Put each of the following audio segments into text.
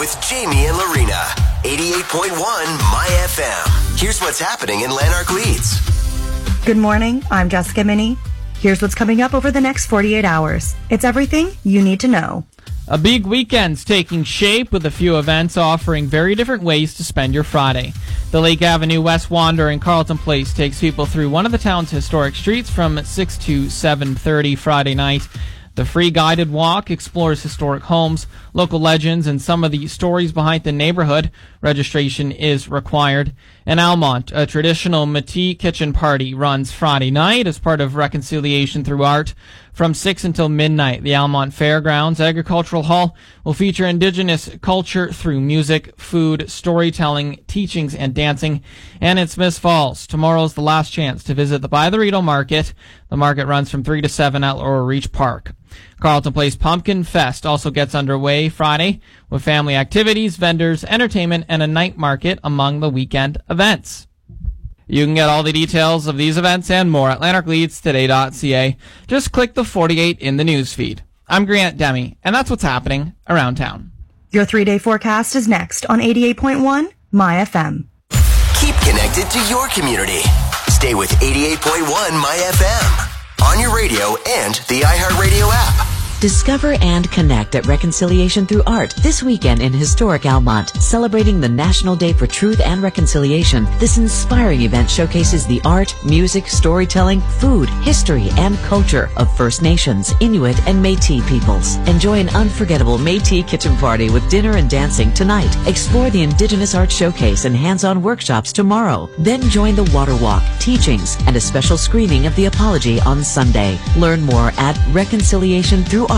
with Jamie and Lorena. 88.1 My FM. Here's what's happening in Lanark Leeds. Good morning. I'm Jessica Minnie. Here's what's coming up over the next 48 hours. It's everything you need to know. A big weekend's taking shape with a few events offering very different ways to spend your Friday. The Lake Avenue West Wander in Carleton Place takes people through one of the town's historic streets from 6 to 7:30 Friday night. The free guided walk explores historic homes, local legends, and some of the stories behind the neighborhood. Registration is required. In Almont, a traditional Métis kitchen party runs Friday night as part of Reconciliation Through Art. From 6 until midnight, the Almont Fairgrounds Agricultural Hall will feature Indigenous culture through music, food, storytelling, teachings, and dancing. And in Smiths Falls, tomorrow's the last chance to visit the By the Rideau Market. The market runs from 3 to 7 at Laurel Reach Park. Carleton Place Pumpkin Fest also gets underway Friday with family activities, vendors, entertainment, and a night market among the weekend events. You can get all the details of these events and more at lanarkleadstoday.ca. Just click the 48 in the newsfeed. I'm Grant Demi, and that's what's happening around town. Your 3-day forecast is next on 88.1 My FM. Keep connected to your community. Stay with 88.1 My FM. On your radio and the iHeartRadio app. Discover and connect at Reconciliation Through Art this weekend in historic Almont. Celebrating the National Day for Truth and Reconciliation, this inspiring event showcases the art, music, storytelling, food, history, and culture of First Nations, Inuit, and Métis peoples. Enjoy an unforgettable Métis kitchen party with dinner and dancing tonight. Explore the Indigenous Art Showcase and hands-on workshops tomorrow. Then join the Water Walk, teachings, and a special screening of The Apology on Sunday. Learn more at reconciliationthroughart.ca.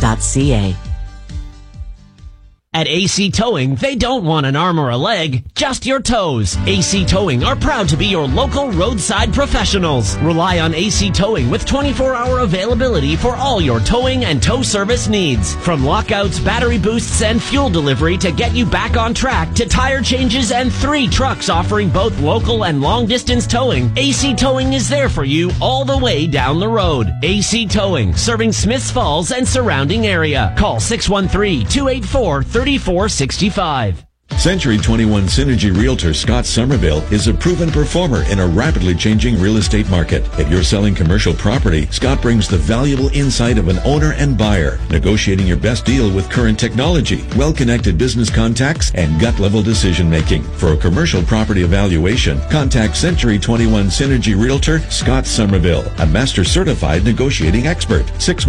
At AC Towing, they don't want an arm or a leg, just your toes. AC Towing are proud to be your local roadside professionals. Rely on AC Towing with 24-hour availability for all your towing and tow service needs. From lockouts, battery boosts, and fuel delivery to get you back on track to tire changes and 3 trucks offering both local and long-distance towing, AC Towing is there for you all the way down the road. AC Towing, serving Smiths Falls and surrounding area. Call 613-284-3465. Century 21 Synergy Realtor Scott Somerville is a proven performer in a rapidly changing real estate market. If you're selling commercial property, Scott brings the valuable insight of an owner and buyer, negotiating your best deal with current technology, well-connected business contacts, and gut-level decision-making. For a commercial property evaluation, contact Century 21 Synergy Realtor Scott Somerville, a master-certified negotiating expert.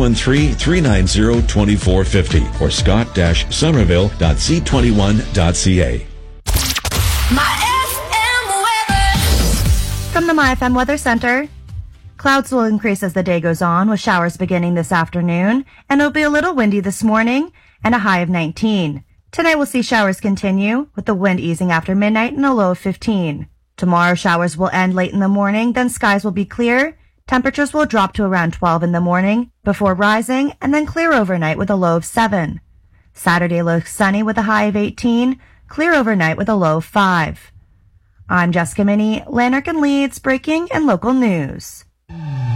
613-390-2450 or scott-somerville.c21.ca. From the My FM Weather Center, clouds will increase as the day goes on, with showers beginning this afternoon, and it'll be a little windy this morning, and a high of 19. Tonight we'll see showers continue, with the wind easing after midnight and a low of 15. Tomorrow showers will end late in the morning, then skies will be clear. Temperatures will drop to around 12 in the morning, before rising, and then clear overnight with a low of 7. Saturday looks sunny with a high of 18, clear overnight with a low of 5. I'm Jessica Minnie, Lanark and Leeds, breaking and local news.